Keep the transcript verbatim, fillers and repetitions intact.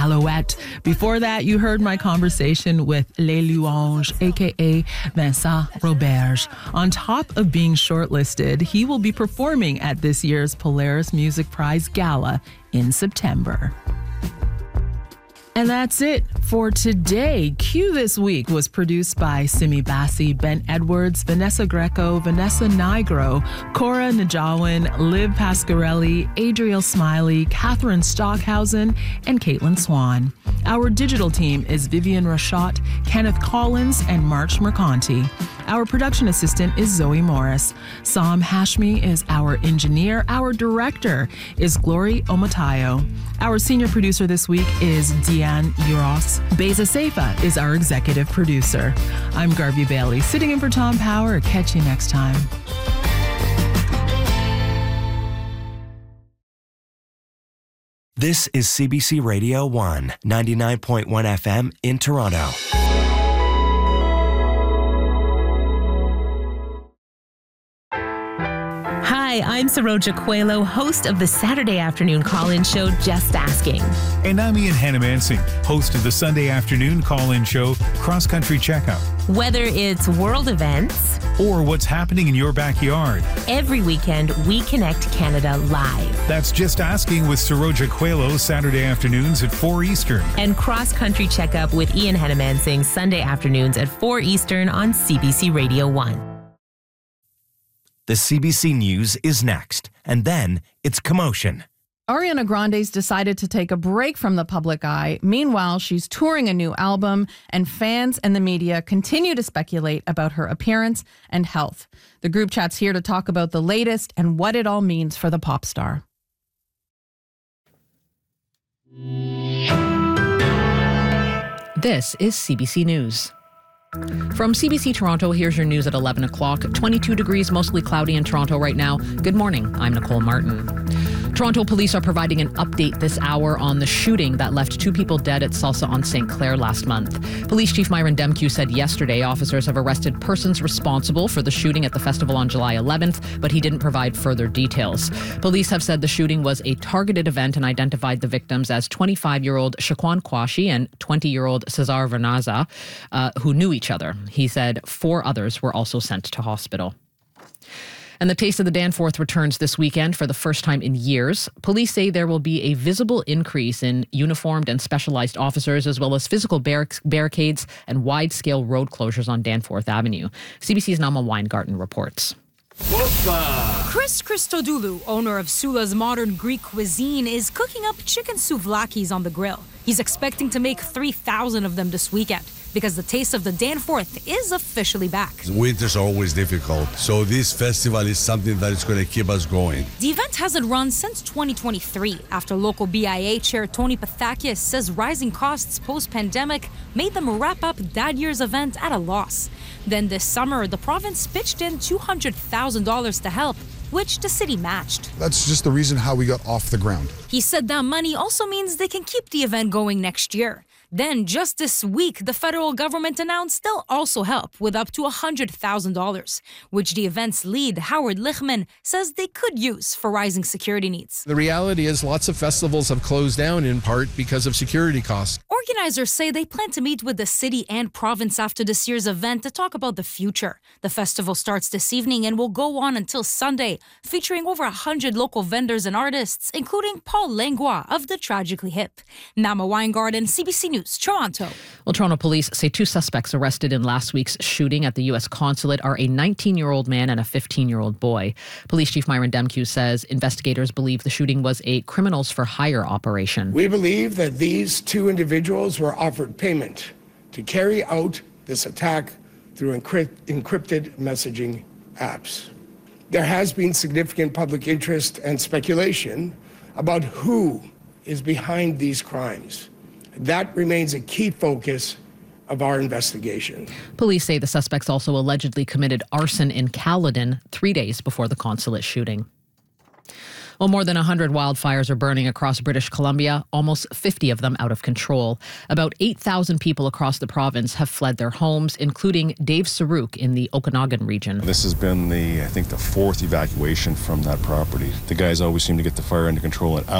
Alouette. Before that, you heard my conversation with Les Louanges, aka Vincent Roberge. On top of being shortlisted, he will be performing at this year's Polaris Music Prize Gala in September. And that's it for today. Q This Week was produced by Simi Bassi, Ben Edwards, Vanessa Greco, Vanessa Nigro, Cora Najawin, Liv Pasquarelli, Adriel Smiley, Catherine Stockhausen, and Caitlin Swan. Our digital team is Vivian Rashot, Kenneth Collins, and March Mercanti. Our production assistant is Zoe Morris. Sam Hashmi is our engineer. Our director is Glory Omatayo. Our senior producer this week is Deanne Uros. Beza Seifa is our executive producer. I'm Garvey Bailey, sitting in for Tom Power. Catch you next time. This is C B C Radio one, ninety-nine point one F M in Toronto. Hi, I'm Saroja Coelho, host of the Saturday afternoon call-in show, Just Asking. And I'm Ian Hannamansing, host of the Sunday afternoon call-in show, Cross Country Checkup. Whether it's world events or what's happening in your backyard, every weekend we connect Canada live. That's Just Asking with Saroja Coelho, Saturday afternoons at four Eastern. And Cross Country Checkup with Ian Hannamansing, Sunday afternoons at four Eastern on C B C Radio one. The C B C News is next, and then it's Commotion. Ariana Grande's decided to take a break from the public eye. Meanwhile, she's touring a new album, and fans and the media continue to speculate about her appearance and health. The group chat's here to talk about the latest and what it all means for the pop star. This is C B C News. From C B C Toronto, here's your news at eleven o'clock. twenty-two degrees, mostly cloudy in Toronto right now. Good morning. I'm Nicole Martin. Toronto police are providing an update this hour on the shooting that left two people dead at Salsa on Saint Clair last month. Police Chief Myron Demkiw said yesterday officers have arrested persons responsible for the shooting at the festival on July eleventh, but he didn't provide further details. Police have said the shooting was a targeted event and identified the victims as twenty-five-year-old Shaquan Kwashi and twenty-year-old Cesar Vernaza, uh, who knew each other. He said four others were also sent to hospital. And the Taste of the Danforth returns this weekend for the first time in years. Police say there will be a visible increase in uniformed and specialized officers, as well as physical barric- barricades and wide-scale road closures on Danforth Avenue. C B C's Nama Weingarten reports. Chris Christodoulou, owner of Sula's modern Greek cuisine, is cooking up chicken souvlakis on the grill. He's expecting to make three thousand of them this weekend, because the Taste of the Danforth is officially back. Winter's always difficult, so this festival is something that is going to keep us going. The event hasn't run since twenty twenty-three, after local B I A chair Tony Pathakis says rising costs post-pandemic made them wrap up that year's event at a loss. Then this summer, the province pitched in two hundred thousand dollars to help, which the city matched. That's just the reason how we got off the ground. He said that money also means they can keep the event going next year. Then, just this week, the federal government announced they'll also help with up to one hundred thousand dollars, which the event's lead, Howard Lichtman, says they could use for rising security needs. The reality is lots of festivals have closed down in part because of security costs. Organizers say they plan to meet with the city and province after this year's event to talk about the future. The festival starts this evening and will go on until Sunday, featuring over one hundred local vendors and artists, including Paul Langlois of The Tragically Hip. Nama Weingarten, C B C News. Toronto. Well, Toronto police say two suspects arrested in last week's shooting at the U S consulate are a nineteen-year-old man and a fifteen-year-old boy. Police Chief Myron Demkiw says investigators believe the shooting was a criminals for hire operation. We believe that these two individuals were offered payment to carry out this attack through encrypt- encrypted messaging apps. There has been significant public interest and speculation about who is behind these crimes. That remains a key focus of our investigation. Police say the suspects also allegedly committed arson in Caledon three days before the consulate shooting. Well, more than one hundred wildfires are burning across British Columbia, almost fifty of them out of control. About eight thousand people across the province have fled their homes, including Dave Saruk in the Okanagan region. This has been the, I think, the fourth evacuation from that property. The guys always seem to get the fire under control and out.